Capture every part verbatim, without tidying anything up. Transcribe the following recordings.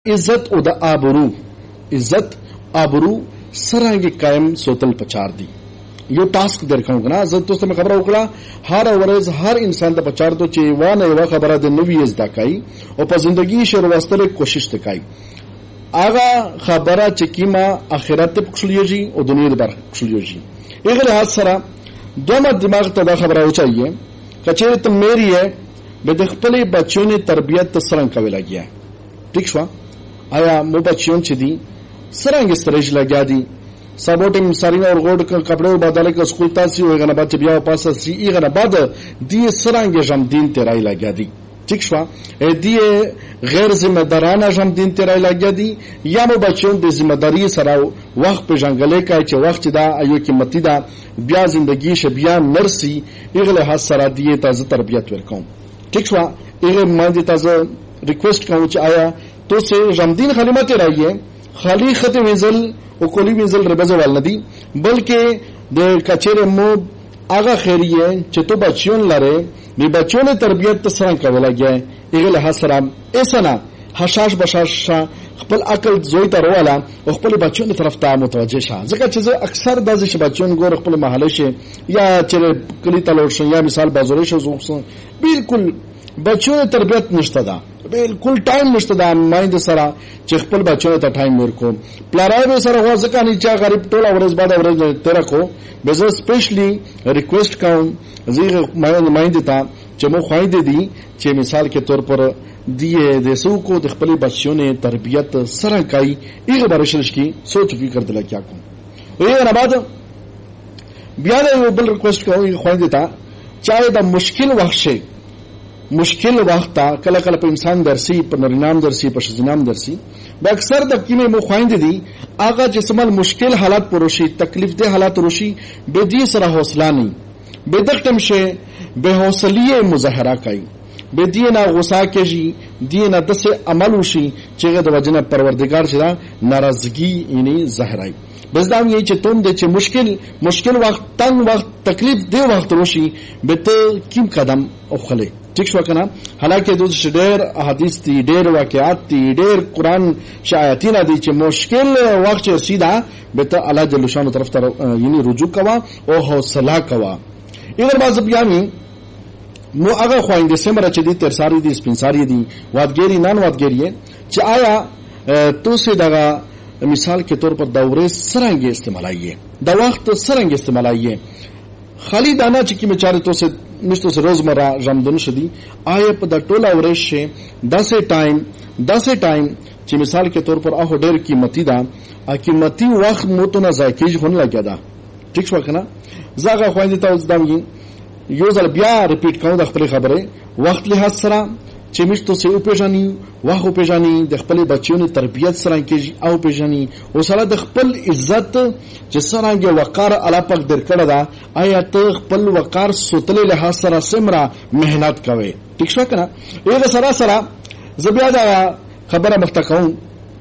عزت او د آبرو عزت آبرو سرانګي قائم سوتل پچار دي یو ټاسک درکوم کنه زه تاسو ته خبره وکړه هر ورځ هر انسان ته پچار دو چې وانه یو خبره د نوې زده کوي او په ژوندۍ شروع واستله کوشش وکړي اغه خبره چې کیما اخرت په خلیږي او دنیا د بر خلیږي هغه له سره دومره دماغ ته دا خبره وچایي کچې ته مېری ہے به د خپل بچو نه تربيت سره کوي لګیا ٹھیک شو آیا مو بچیون چې دي سرنګ استریج لګیا دي سبوټم سارینه اور غوډ کپڑے بدل کې سکول تاسو وي غنه بچ بیا پاسه سی ای غنه بعد دي سرنګ جام دین تیرای لګیا دي ٹھیک شو ا دي غیر ذمہ دارانه جام دین تیرای لګیا دي یا مو بچیون د ذمہ داری سره وخت په جنگلې کوي چې وخت دا ایو قیمتي دا بیا زندگی ش بیا نرسي اغله حس سره دي تاسو تربيت ورکوم ٹھیک شو اغه ما دي تاسو ریکویسٹ کوم چې آیا تو سے رمدین خلیمت رہی ہے خالی خط ویزل او کولی ویزل ربز وال ندی بلکہ د کچره مو آغا خیریه چې تو بچیون لره می بچیون تربیت تسران کولا گیا ایغه له سلام اسنا حشاش بشاش خپل عقل زوی ته رواله او خپل بچیون طرف ته متوجه شه ځکه چې اکثر د ځ بچیون ګور خپل محله شه یا چې کلی تلور شه یا مثال بازوري شه زو بالکل بچیون تربیت نشته ده بالکل ټایم نشته دا مایند سره چې خپل بچو ته ټایم ورکو پلارای به سره هو ځکه نه چې غریب ټول ورځ بعد ورځ تیر کو به زه سپیشلی ریکویسٹ کوم زیغه مایند ته چې مو خوایده دي چې مثال کې تور پر دی د سو کو د خپل بچو نه تربیت سره کوي ایغه برشلش کی سوچ فکر دل کیا کوم وی نه بعد بیا یو بل ریکویسٹ کوم خوایده ته چاہے دا مشکل وخت شي مشکل وخت کله کله په انسان درسي په نرینام درسي په شزینام درسي به اکثر د کیمه مو خويند دي اغه جسمل مشکل حالات پروشي تکلیف ده حالات روشي به دې سره حوصله نه به دختم شه به حوصله مظاهره کوي به دې نه غوسه کوي دې نه دسه عمل وشي چې د وجنه پروردگار شدا ناراضگی یعنی ظاهرای بس دا یې چې تم د چې مشکل مشکل وخت تنگ وخت تکلیف دی وخت روشي به ته کیم قدم اخلي ٹھیک شو کنه حالکه د ډېر احادیث دي ډېر واقعات دي ډېر قران شایعتین دي چې مشکل وخت سیدا به ته الله جل شانو طرف ته یعنی رجوع کوا او حوصله کوا ایغه باز بیامي مو هغه خويند سمره چې دي ترساري دي سپینساري دي وادګيري نن وادګيري چې آیا تو سه دغه مثال کے طور پر دورے سرنگ استعمالائیے دا وقت سرنگ استعمالائیے خالی دانا چکی میں چارے تو سے مشتو سے روزمرہ رمضان شدی آئے پا دا ٹولا ورش شے دا سے ٹائم دا سے ٹائم چی مثال کے طور پر آہو ڈیر قیمتی دا قیمتی وقت موتو نا ذائقیج ہونے لگیا دا ٹھیک شو کنا زاگا خواہن دیتا ہوز دامگی یو ذل بیا ریپیٹ کروں دا خپل خبره وقت لحاظ سره چې مشتو سے او پیژانی واخو پیژانی د خپل بچیونو تربیت سره کېږي او پیژانی او سره د خپل عزت چې سره وقار الله پاک درکړه دا آیا ته خپل وقار سوتل له سره سمرا مهنت کوي ٹھیک شو کنه یو سره سره زبیا دا خبره مختکون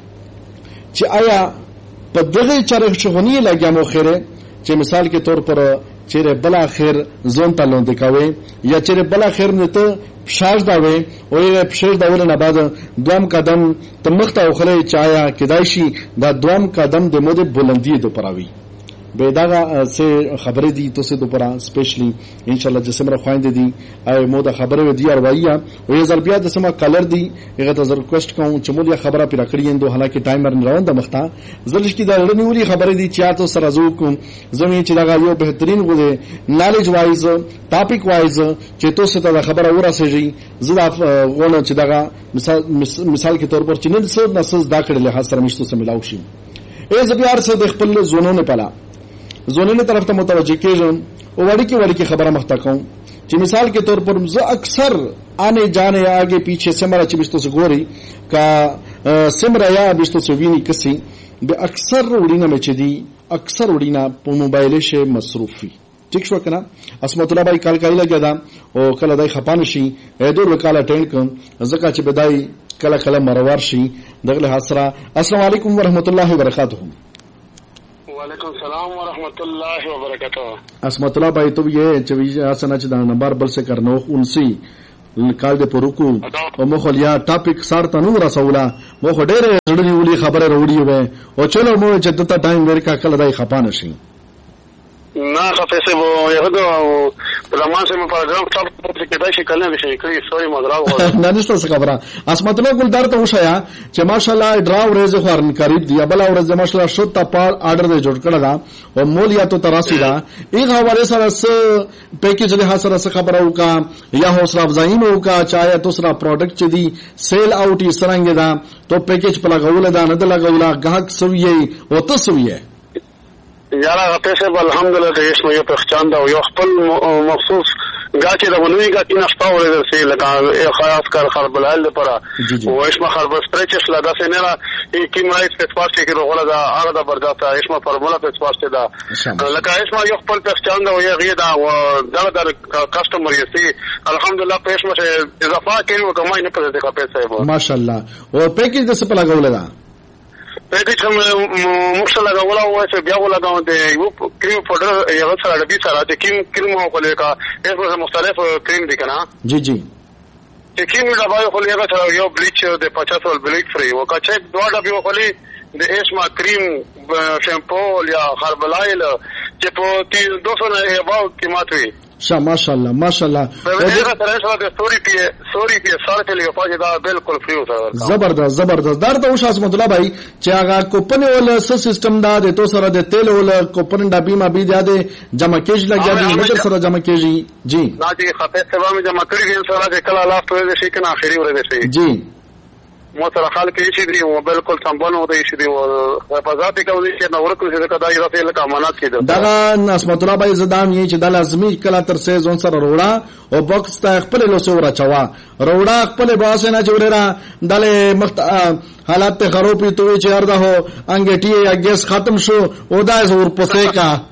چې آیا په دغه چارې شغونی لګیمو خیره چې مثال کے طور پر چیرې بلا خیر زون ته لوند کوي یا چیرې بلا خیر نه ته شاش داوي او یې پښې داول نه بعد دوام قدم ته مخته او خله چایا کدای شي دا دوام قدم د مود بلندی د پراوي به دا سه خبره دي تو سه دوپرا سپیشلی ان شاء الله جسمره خويند دي او مود خبره دي اروایه او یې ضربیا د سما کلر دي هغه ته ریکویسٹ کوم چې مولیا خبره پیرا کړی اندو حالکه ټایمر نه روان د مخته زلش کی دا لړنیولي خبره دي چې تاسو سره زو کوم زمي چې دا یو بهترین غوډه نالج وایز ټاپک وایز چې تاسو ته خبره ورسېږي زدا غوڼه چې دا مثال مثال کے طور پر چې نن څه نسز دا کړل له سره مشتو سم ملاوي شي ای زبیار سره د خپل زونونه پلا زونونه طرف ته متوجه کېږم او وړي کې وړي کې خبره مخته کوم چې مثال کے طور پر زه اکثر آنے جانے آگے پیچھے سمرا چې بشتو سے ګوري کا سمرا یا بشتو سے ویني کسي به اکثر وړينه مې چې دي اکثر وړينه په موبایل شه مصروفي ٹھیک شو کنه اسمت الله بای کال کای لګیا دا او کله دای خپانه شي اې دوه وکاله ټینډ کوم زکه چې بدای کله کله مرور شي دغه حسره السلام علیکم ورحمت الله وبرکاتہ وعلیکم السلام ورحمۃ اللہ وبرکاتہ اسمت الله بھائی تو یہ چویز آسنا چ نمبر بل سے کرنو انسی کال د پروکو او مخ لیا ټاپک سارته نو رسولا مخ ډېر زړی ولي خبره وروړي وې او چلو مو چې دته ټایم ورکا کله دای خپانه شي نه خفيسه وو یو دو زمان سره په پروګرام ټاپ کې دای شي کله نشي کړی سوري مدراو نه نشته څه خبره اسمت الله ګلدار ته وشایا چې ماشاءالله ډراو ریز خورن قریب دی بل اورز ماشاءالله شوت په آرډر دې جوړ کړل دا او مولیا ته تراسی دا ایغه حواله سره س پیکیج له حاصله څه خبره وکا یا حوصله افزایی مو وکا چایا تو سره پروډکټ چې دی سیل اوټ یې سرنګ دا تو پیکیج په لګول دا نه د لګولا غاک سویې او ته سویې یاره پیسې الحمدلله د اسمه یو پخچان دا یو خپل مخصوص گاچې د ونوي گاچې نشتا ورې درسي لکه خاص کار خربلال لپاره او اسمه خرب سټریچس لدا سينرا کی مایس په پاسه کې روغله دا هغه د برداشت اسمه فارمولا په پاسه دا لکه اسمه یو خپل پخچان دا یو غي دا دا د کسٹمر یې سي الحمدلله په اسمه اضافه کوي او کمای نه پدې ښه پیسې ماشاءالله او پیکیج د څه په لګول دا پیکیج هم مخشه لګولا و چې بیا ولګاو د یو کریم پاوډر یو سره د بي سره د کریم کریم او کله کا اسمه مختلف کریم دي کنه جی جی چې کریم د بای خو یو سره یو بلیچ د پچاس ول بلیچ فری او کا چې دوه ډبې خو د اسمه کریم شیمپو یا خربلایل چې په دو سو نه یو قیمت وي شا ماشاءالله ماشاءالله زبردست زبردست در ته وش اسمت الله بھائی چې هغه کوپن ول سیستم دا د تو سره د تیل ول کوپن ډبی ما بي دا د جمع کېج لګیا دي متر سره جمع کېږي جی نا دي خپه سبا می جمع کړی دي سره د کله لاست ورځ شي کنه اخري ورځ شي جی مو سره خلک یې شي دی او بالکل سمبونو دی شي دی او حفاظت کوي چې نو ورکو چې کدا یې راته لکه امانت کېده دا اسمت الله بھائی زدام یې چې د لازمي کله تر سه ځون سره وروړه او باکس ته خپل لوسه ورچوا وروړه خپل باسه نه جوړرا دله مخت حالات ته خرابې توې چې اردا هو انګټي یا ګیس ختم شو او دا زور پسې کا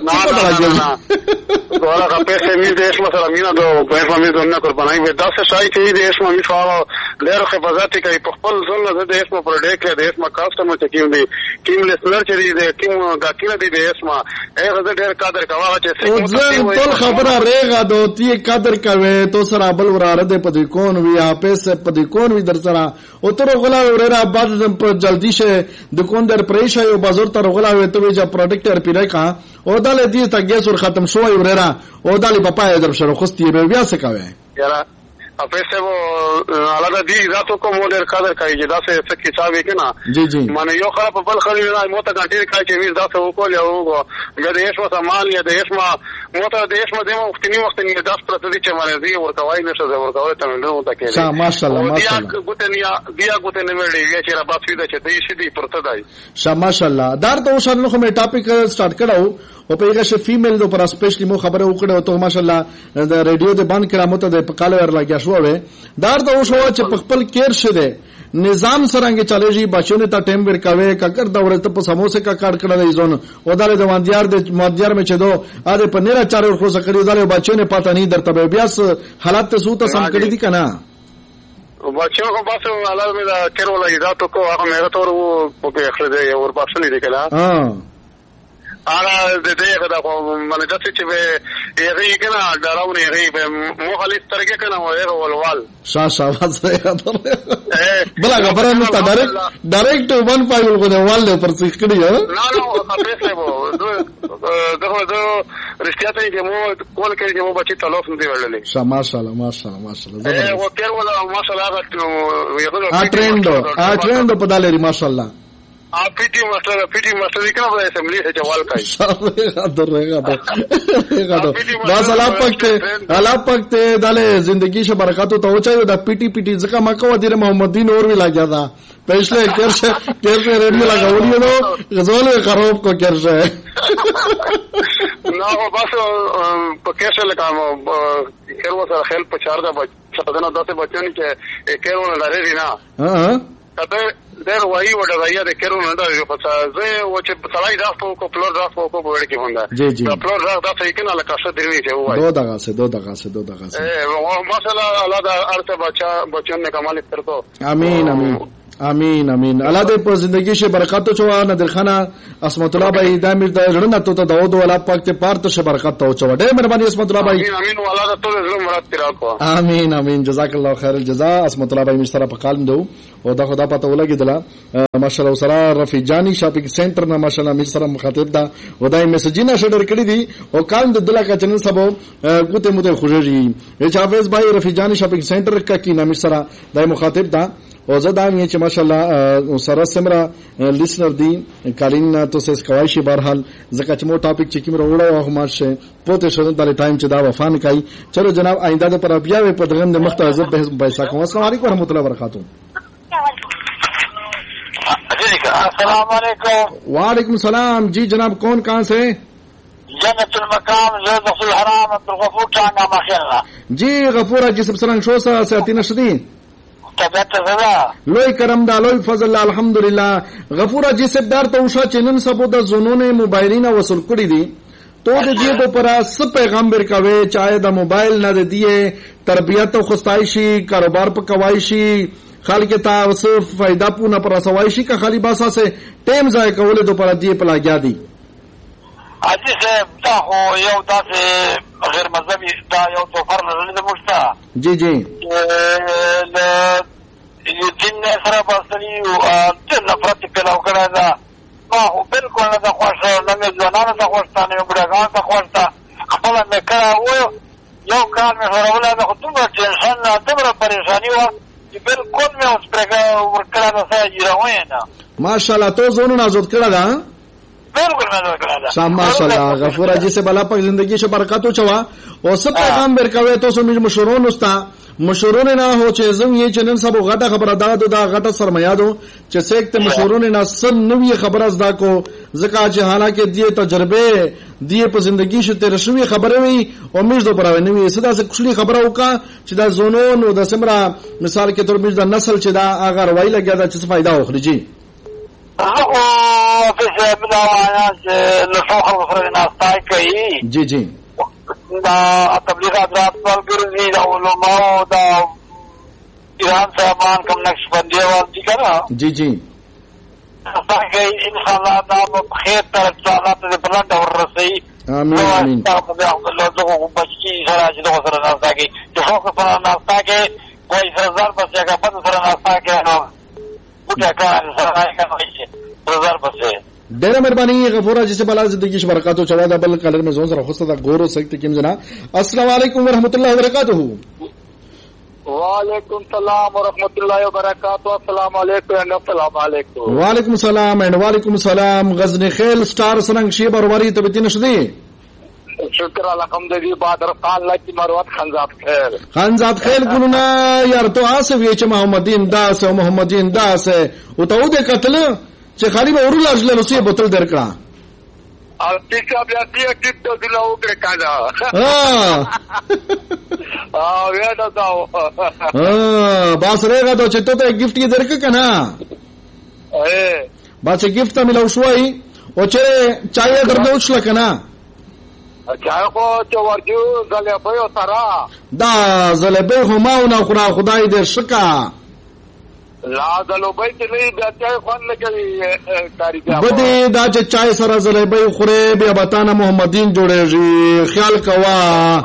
ولا پیسې مې د اسمه سره مینا دو په فهمي دونه قربانای وې دا څه شای چې د اسمه می فاو ډېر حفاظت کوي په خپل ځل د اسمه پروډکټ د اسمه کاستمر چې کیم دی کیم لیسنر چې دی د کیم غاکینه دی د اسمه هغه ډېر قدر کوي چې څه ټول خبره ریغه دوتی قدر کوي تو سره بل وراره د پدې کون وی اپس پدې کون وی در سره او تر غلا وراره بعد په جلدی شه د کون در پریشه یو بازار تر غلا وي ته چې پروډکټ پیره کا او دل دې ته ګیس ور ختم شوی وراره او دالي پپای در شروع خوستي به بیا څه کوي یاره پیسې وو علاوه دي ذاتو کوم ډېر قدر کوي چې دا څه څه حساب یې کنه جی جی مانه یو خراب په بل خري نه مو ته ګټي کوي چې ویل دا څه وکول یو یا د اسمه سامان یا د اسمه مو ته د اسمه د وختنی وختنی د داس پرته دي چې مرزي ورکوي نشه ورکوي ته نو ته کې ښه ماشاءالله ماشاءالله بیا ګوتنی بیا ګوتنی مړي چې را باسي دا چې دې شي دي پرته دی ښه ماشاءالله دار ته وشان خو مې ټاپک سٹارټ کړو او په هغه شی فیمیل د پر اسپیشلی مو خبره وکړه ته ماشاءالله د ریډیو د باندې کرامت د پکاله ور لګیا شو و دار ته وشو چې په خپل کیر شه نظام سرنګ چلےږي بچونه ته ټیم ورکاوي ککر دا ورته په سموسه کا کاټ کړه دی زون او داله د واندیار د مادیار مې چدو اده په نیره چار ور خو سکړي داله بچونه پاتہ نه درته بیا حالات ته سوته سم کړی دي کنه بچو کو باسو علاوه مې دا کېرو لګی دا ته کو هغه مې ته ورو په اخر دی ور باسلې دی کله ها هغه د دې غدا په من د څه چې به یې کنه ډراونه یې به مخالف ترګه کنه وایره ولوال شا شا واسه بلا خبره نو ته ډایرکټ ډایرکټ ون پایل کو دی وال پر څخ کړی نه نو خپله وو دغه دغه رښتیا ته چې مو کول کوي چې مو بچی تلوف نه دی ورلې شا ماشاءالله ماشاءالله ماشاءالله اے و کېر ولا ماشاءالله هغه ا ټرند ا ټرند په دالری ماشاءالله ا پی ټی ماستر پی ټی ماستر کنه په اسمبلی څخه جوال کوي غدر غدر غدر بس الله پاک ته الله پاک ته دله زندگی شه برکاتو ته وچایو د پی ټی پی ټی ځکه ما کو دیر محمد دین اور وی لاګیا دا پښله کرشه کرشه ریډیو لگاوړی نو غزول خراب کو کرشه نو بس په کرشه لګاو کېرو سره خل په چار دا څنګه داسې بچونی چې کېرو نه لري نه ها ته ډېر وایي وړه وایي د کېرو نه دا په څه و چې سړی دا په پلور دا په کو وړ کې ونده دا پلور دا د څه کنه لکه څه دی چې وایي دو دغه سه دو دغه سه دو دغه سه اے ماشاءالله الله دا ارته بچا بچن نے کمال کړو امين امين امين امين. الله دې په زندگی شه برکات چوا نادر خان اسمت الله بھائی دا میر د جوړنه ته داود والا پاک ته پارت شه برکات ته چوا. ډېر مهرباني اسمت الله بھائی. امين امين. والله ته زړه مراد تیرا کو. امين امين. جزاک الله خیر الجزاء. اسمت الله بھائی مشترا په کالم دو او دا خدا پته ولګیدله ماشاءالله سره رفیع جانی شاپینګ سنټر نه ماشاءالله میر سره مخاطب دا ودای میسجینه شډر کړی دي او کالم د دلا کا چنل سبو ګوته مو ته خوږی اچ حافظ بھائی رفیع جانی شاپینګ سنټر کا کی نام سره دای مخاطب دا او زدان یې چې ماشاءالله سره سمرا لیسنر دي کالین تو سس کوایشي بهرحال زکه چې مو ټاپک چې کیمره وړو او ماشه پوته شون د ټایم چې دا وفان کوي. چلو جناب آینده د پر بیا په دغه د مختازه به پیسہ کوم. السلام علیکم ورحمۃ اللہ وبرکاتہ. السلام علیکم. وعلیکم السلام. جی جناب کون کہاں سے؟ جنت المقام زید الحرام عبدالغفور ٹانگا مخیلہ. جی غفور جی سب سرنگ شو سا ساتین شدی طبیعت زدا لوی کرم دا لوی فضل الحمدللہ. غفور جی سب دار تو اوشا چنن سبو دا زنون موبائلین وصل کری دی تو دے دیئے دو پرا سب پیغام برکاوے چاہے دا موبائل نہ دے دیئے تربیت و خستائشی کاروبار پا کوائشی خالی کے تا صرف فائدہ پونا پر سوائشی کا خالی باسا سے ٹیم ضائع کولے دو پرا دیئے پلا گیا دی. حاجی صاحب دا خو یو دا سے غیر مذہبی دا یو تو فرل رلد مشتا جی جی جن سره بسنی او نفرت پیلاو کړه دا ما خو بالکل نه دا خوښ نه مې ځوانانو ته خوښ نه بډاګانو ته خوښ خپل مې کړه و یو کال مې سره ولاده خو دومره ټینشن نه دومره پریشانی و چې بالکل مې اوس پرېږه ورکړه دا سره جیروي نه ماشاءالله تو زونو نازود کړه دا بالکل نازود کړه دا ماشاءالله. غفور جی سے بلا پاک زندگی سے برکاتو چوا او سب پیغام ورکوي تو سو مشورون استا مشورون نه هو چې زم یې چنن سبو غټه خبره دا دا غټه سرمایه دو چې سیکته مشورون نه سن نوې خبره زدا کو زکه چې حالانکه دې تجربه دې په زندگی شته رسمي خبره وي او مې زو پراوي نوې صدا سے کښلي خبره وکا چې دا زونون او د سمرا مثال کې تر مې دا نسل چې دا اگر وای لګیا دا چې فائدہ واخلي. جی او په څه بنا نه څو خبره نه استای کوي. جی جی دا تبلیغ حضرات پر ګرځي دا علماء دا ایران صاحبان کوم نقش بندي ورتي کړه. جی جی تاکي ان شاء الله دا په خیر طرف ځانات دې په لټه ورسي. امين امين. دا په الله دغه بچي سره چې دغه سره ناستا کې چې څوک سره ناستا کې کوئی زر بس جگہ په سره ناستا کې نو وټه کار سره کوي زر بس. ډېر مهرباني غفور جی سے بلا زندگی سے برکاتو چوا دا بل کلر میں زون سره خصه دا غورو سکت کیم جنا. السلام علیکم ورحمۃ اللہ وبرکاتہ. وعلیکم السلام ورحمۃ اللہ وبرکاتہ. السلام علیکم. السلام علیکم. وعلیکم السلام اینڈ وعلیکم السلام. غزنی خیل سٹار سرنگ شی برواری تبتین شدی شکر الحمدللہ. بادر خان لکی مروت خنزات خیل خنزات خیل ګلونا یار تو آسه وی چې محمدین داس او محمدین داس او ته د قتل چې خالی به ورول اجل روسي بوتل درکړه او تیکا بیا دې ټیک ته دلو کړه کاجا ها او یا دا ها باس رهګه ته چې ته گیفت یې درک کنه اے باس گیفت ملو شوي او چې چای درنه وشل کنه چای خو چې ورجو زلبې او سرا دا زلبې هماو نه خدا خدای دې شکا لا زلبې چې نه دا چای خوان نه کوي کاریګر بده دا چې چای سره زلبې خوره بیا بتانه محمدین جوړېږي خیال کوا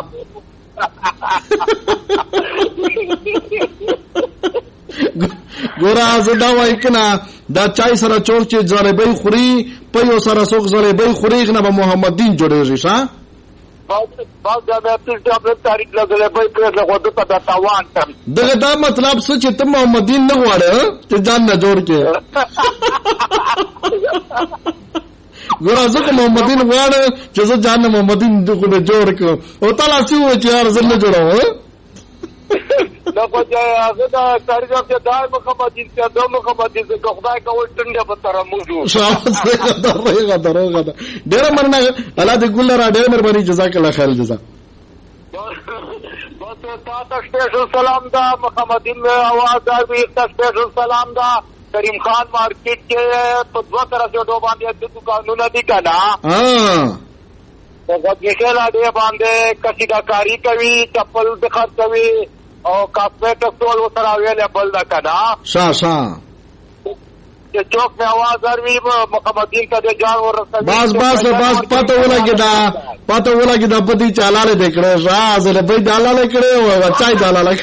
ګورا زدا وای کنا دا چای سره چوک چې زلبې خوري په یو سره څوک زلبې خوري نه به محمدین جوړېږي ښا باز دا په خپل تاریخ لګلې په پرې له غوډه په تاوان تم دغه دا مطلب څه چې ته محمدین نه غواړې ته ځان نه جوړ کې ګور ځکه محمدین غواړي چې زه ځان محمدین دغه جوړ کړم او تعالی سی و چې یار زه نه جوړم دا په هغه دا تاریخ کې دای محمدین ته د محمدین څخه خدای کول ټنډه په تر موجود شابه دا رهغه دروغه ده ډېر مرنه الله دې ګل را ډېر مهرباني جزاک الله خیر جزا. بس تا سپیشل سلام دا محمدین आवाज دا وی سپیشل سلام دا کریم خان مارکیټ کې په دوه طرف جو باندې د دکانونو دي کنه ها په دې لا دې باندې کسیدا کاری کوي چپل د خرڅوي او کاسمیټ ټول سره اویلیبل دا کنه شا شا چې چوک میں आवाज اروي مقامدین ته د جان ورسته بس بس بس پته ولګی دا پته ولګی دا پدی چالاله دکړه راز له به دالاله کړه او وچای دالاله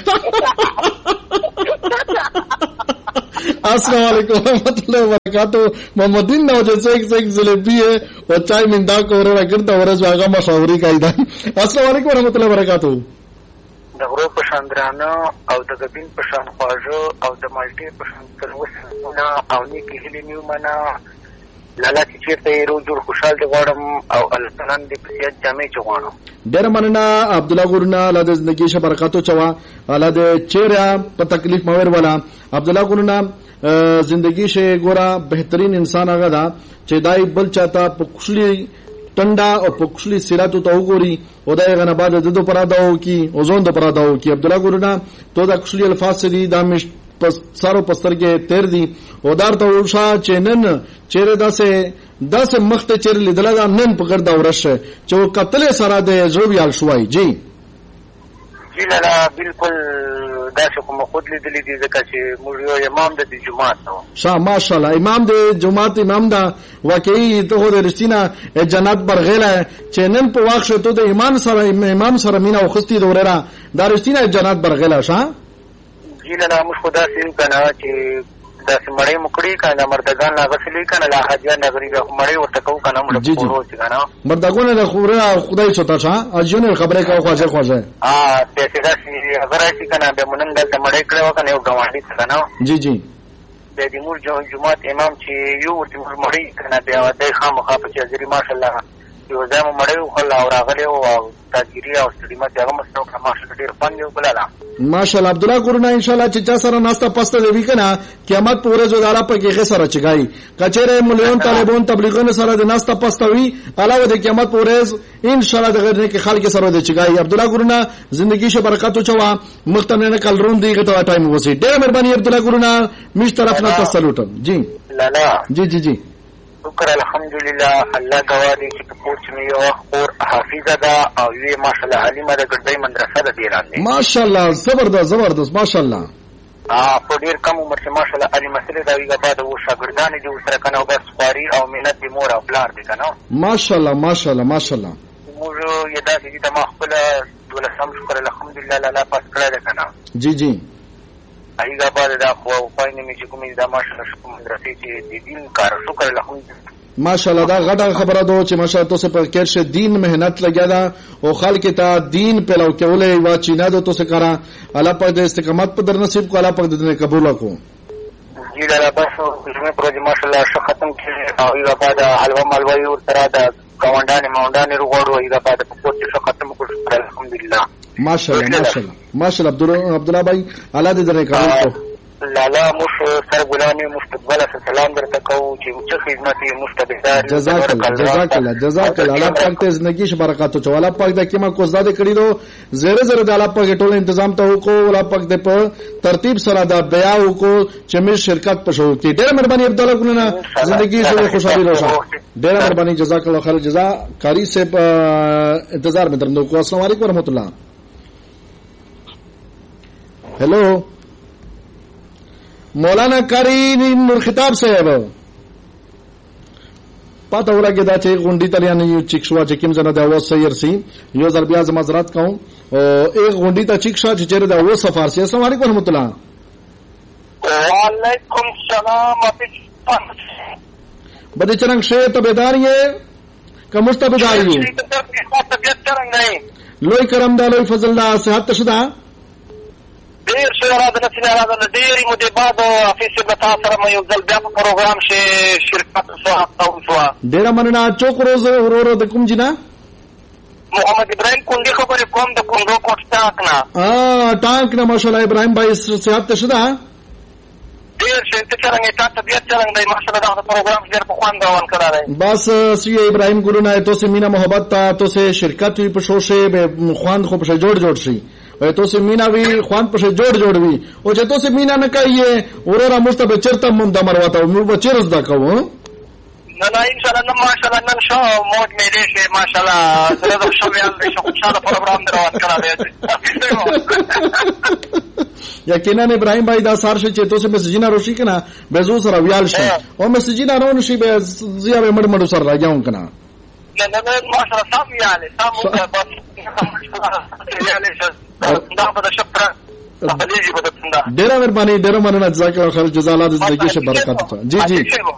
السلام علیکم ورحمۃ اللہ وبرکاتہ محمد دین نو جو ایک سے ایک جلیبی ہے اور چائے مندا کو رہا کرتا ورځ واغه مشاوري کایدا السلام علیکم ورحمۃ اللہ وبرکاتہ د غرو په شاندرانه او د غبین په شان خواجه او د مالټي په شان تروسونه او نیکی هلی نیومنا لالا چې چیرته رو جوړ خوشحال دی غواړم او الله تعالی دې په سیاست جامع چغواړم ډېر مننه عبد الله ګورنا الله د زندگی شه برکاتو چوا الله د چیرې په تکلیف مور والا عبد الله ګورنا زندگی شه ګورا بهترین انسان هغه دا چې دای بل چاته په خوشلي ټنډا او په خوشلي سیراتو ته وګوري او دای غنه بعد د دو پراداو کی او زون د پراداو کی عبد الله ګورنا تو دا خوشلي الفاظ دي دا مش سارو پستر کې تیر دي او دار ته ورشا چنن چیرې داسه داسه مخته چیرې لیدل دا نن په ګردا ورشه چې او قتل سره د زوبیال شوای جی جی لالا بالکل داسې کوم خود لیدلې دي ځکه چې موږ یو امام د جمعات نو شاه ماشاءالله امام د جمعات امام دا واقعي ته د رښتینه جنت برغله چې نن په واخ ته د ایمان سره امام سره مینا او خستی دورره دا رښتینه جنت برغله شاه جی لالا موږ خدا سي کنه چې داسې مړې مکړې کنه مردگان لا غسلې کنه لا حاجیان غریب مړې ورته کو کنه موږ پورو چې کنه مردگان له خوره خدای ستا شه اجونه خبره کا خواجه خواجه اه ته داسې اگر شي کنه به مونږ دلته مړې کړو کنه یو غواړي کنه جی جی د دې مور جمعات امام چې یو ورته مړې کنه بیا د خامخا په چې ځری ماشاءالله یو ځم مړې خو لا راغلی او تاجری او سلیمت هغه مستو کړه ماشاءالله ډیر پنځه وکړه ماشاءالله عبد الله ګورنا ان شاء الله چې چا سره ناستا پسته دی کنه قیامت پورې زوداله په کې سره چګای کچره مليون طالبون تبلیغونه سره د ناستا پسته وی علاوه د قیامت پورې ان شاء الله دغه کې خلک سره د چګای عبد الله ګورنا زندگی شه برکاتو چوا مختنه کل رون دی غته ټایم وسی ډېر مهرباني عبد الله ګورنا مش طرف نه تسلوټ جی لالا جی جی جی شکر الحمدلله الله گواهی چې په کوچ مې یو اور حافظه ده او وی ماشاءالله عالمه ده ګډای مدرسه ده دیران دي ماشاءالله زبردست زبردست ماشاءالله ا په ډیر کم عمر کې ماشاءالله علي مسله دا ویګه بعد و شاګردان دي سره کنه بس خواري او مهنت دي مور او پلار دي کنه ماشاءالله ماشاءالله ماشاءالله موږ یدا چې د ما خپل ولسم شکر الحمدلله الله پاس کړی ده کنه جی جی ایګه بعد دا خو پاینه می چې کومې دا ماشاءالله شکر مدرسې چې د دین کار شکر الحمدلله ماشاءالله دا غټه خبره ده چې ماشاءالله تاسو په کې شه دین مهنت لګیا ده او خلک ته دین په لو کولې وا چې نه ده تاسو کرا الله په دې استقامت په در نصیب کو الله په دې قبول کو جی دا بس کومه پروژه ماشاءالله ش ختم کړي او ایګه بعد حلوا ملوي او تر دا ګاونډان مونډان وروړو ایګه بعد په کوڅه ش ختم کړو الحمدلله ماشاءالله ماشاءالله ماشاءالله عبد الله عبد الله بھائی الله دې درې قبول کو لالا مش سر غلامي مستقبل سلام درته کو چې مچ خدمت مستبدار جزاک الله جزاک الله جزاک الله الله پاک ته زندگی ش برکاتو چو الله پاک د کیما کو زده کړی دو زره زره د الله پاک ټول تنظیم ته وکړو الله پاک د په ترتیب سره دا بیا وکړو چې مې شرکت پښو کې ډېر مهرباني عبد الله ګلنا زندگی ش خوشحالي روشه ډېر مهرباني جزاک الله خیر جزا کاری سے انتظار میں درندو کو السلام علیکم ورحمۃ اللہ हेलो مولانا کاری نور خطاب صاحب پاته ولګی دا چې غونډی تلیان یو چیکشوا چې کوم زنه دا و سیر سي یو ځل بیا معذرت کوم او ایک غونډی ته چیکشوا چې چیرې دا و سفر سي السلام علیکم ورحمۃ اللہ وعلیکم السلام بده چرنګ شه ته بیدار یې کوم ته بیدار یې لوی کرم دا لوی فضل دا صحت شدا ډیر څه را ده چې را ده ډیرې مودې بعد افیس په تاسو سره مې یو ځل بیا په پروګرام شي شرکت سره تاسو ډیر مننه چوک روز ورو د کوم جنا محمد ابراهيم کندي خبره کوم د کوندو کوټ ټاک نه ا ټاک نه ماشاءالله ابراهيم بھائی صحت شدا ډیر څه ته څنګه تاسو بیا څنګه دی ماشاءالله دا پروګرام ډیر په خوان غوان کړی بس سی ابراهيم ګورو نه تو سه مینا محبت تا تو سه شرکت وی په شوشه به خوان خو په جوړ جوړ شي او تو سه مینا وی خوان په جوړ جوړ وی او چې تو سه مینا نه کوي اورره مستبه چرته مون د مرواته مو به چیرز دا کوو نه نه ان شاء الله نن ماشاءالله نن شو موج مې دې شي ماشاءالله زه د شو بیان دې شو خوشاله پروګرام دروات کړه دې یقینا ابراهیم بھائی دا سار شي چې تاسو میسجونه روشي کنه به زو سره ویال شي او میسجونه راو شي به زیاده مړ مړ سره راځم کنه نه نه ماشاءالله سم یاله سم بس یاله دا په شکر ډیره مهرباني ډیره مننه جزاک الله خیر جزا الله دې زندگی شه برکت جی جی